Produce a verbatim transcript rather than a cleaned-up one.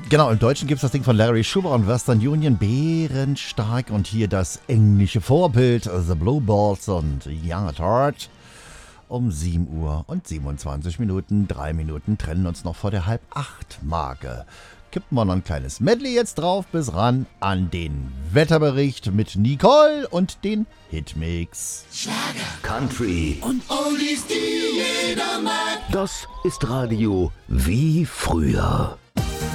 Genau, im Deutschen gibt es das Ding von Larry Schubert und Western Union, bärenstark. Und hier das englische Vorbild, The Blue Balls und Young at Heart. Um sieben Uhr und siebenundzwanzig Minuten, drei Minuten trennen uns noch vor der halb acht Marke. Kippen wir noch ein kleines Medley jetzt drauf, bis ran an den Wetterbericht mit Nicole und den Hitmix. Schlager, Country und Oldies, die jeder mag. Das ist Radio wie früher.